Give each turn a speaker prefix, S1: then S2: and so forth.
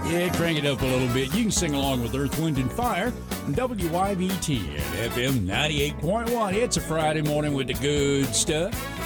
S1: Yeah, crank it up a little bit. You can sing along with Earth, Wind, and Fire. WYBT at FM 98.1. It's a Friday morning with the good stuff.